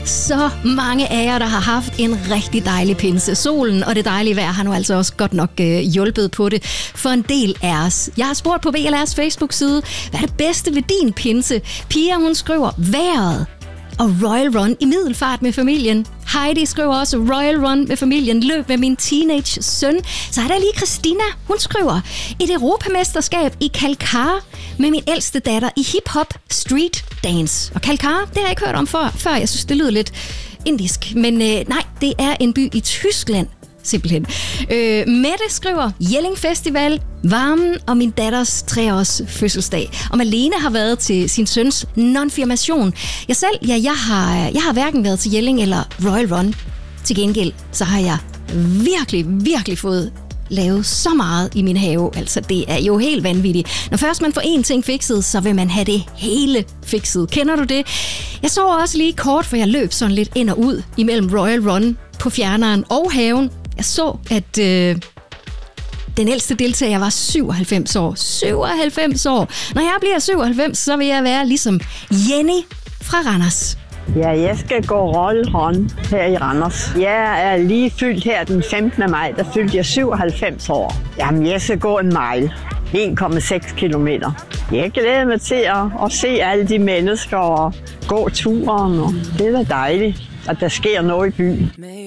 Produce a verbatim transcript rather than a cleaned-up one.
så mange af jer, der har haft en rigtig dejlig pinse. Solen og det dejlige vejr har nu altså også godt nok øh, hjulpet på det for en del af os. Jeg har spurgt på V L R's Facebook-side, hvad er det bedste ved din pinse? Pia, hun skriver vejret og Royal Run i Middelfart med familien. Heidi skriver også Royal Run med familien, løb med min teenage søn. Så er der lige Christina, hun skriver et europamesterskab i Kalkar med min ældste datter i hip-hop street dance. Og Kalkar, det har jeg ikke hørt om før, før. Jeg synes, det lyder lidt indisk. Men øh, nej, det er en by i Tyskland. Simpelthen. Øh, Mette skriver Jelling Festival, varmen og min datters treårs fødselsdag. Og Malene har været til sin søns non-firmation. Jeg selv, ja, jeg har, jeg har hverken været til Jelling eller Royal Run. Til gengæld, så har jeg virkelig, virkelig fået lavet så meget i min have. Altså, det er jo helt vanvittigt. Når først man får én ting fikset, så vil man have det hele fikset. Kender du det? Jeg så også lige kort, for jeg løb sådan lidt ind og ud imellem Royal Run på fjerneren og haven. Jeg så, at øh, den ældste deltager var syvoghalvfems år. syvoghalvfems år! Når jeg bliver syvoghalvfems, så vil jeg være ligesom Jenny fra Randers. Ja, jeg skal gå Royal Run her i Randers. Jeg er lige fyldt her den femtende maj, der fyldte jeg syvoghalvfems år. Jamen, jeg skal gå en mile. en komma seks kilometer. Jeg glæder mig til at, at se alle de mennesker og gå turen. Og det er da dejligt, at der sker noget i byen.